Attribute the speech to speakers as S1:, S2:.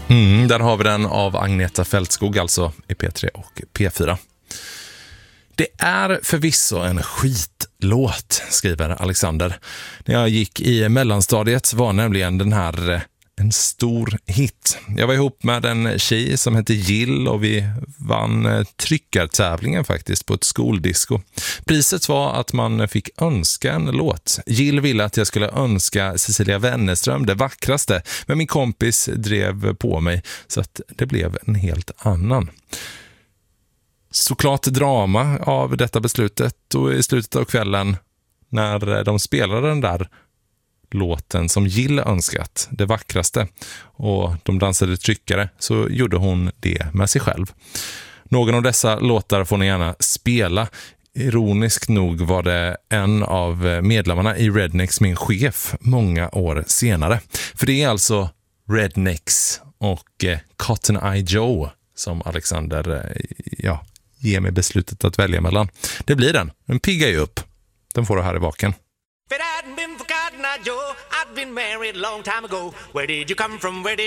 S1: Där har vi den av Agneta Fältskog, alltså i P3 och P4. Det är förvisso en skitlåt, skriver Alexander. När jag gick i mellanstadiet var nämligen den här en stor hit. Jag var ihop med en tjej som hette Jill och vi vann tryckartävlingen faktiskt på ett skoldisco. Priset var att man fick önska en låt. Jill ville att jag skulle önska Cecilia Wennerström det vackraste, men min kompis drev på mig så att det blev en helt annan. Såklart drama av detta beslutet, och i slutet av kvällen när de spelade den där låten som Jill önskat, det vackraste, och de dansade tryckare, så gjorde hon det med sig själv. Någon av dessa låtar får ni gärna spela. Ironiskt nog var det en av medlemmarna i Rednex min chef många år senare. För det är alltså Rednex och Cotton Eye Joe som Alexander ger mig beslutet att välja mellan. Det blir den piggar ju upp. Den får du här i baken.
S2: If it hadn't been for Cotton Eye Joe, I'd been married a long time ago. Where did you come from? Where did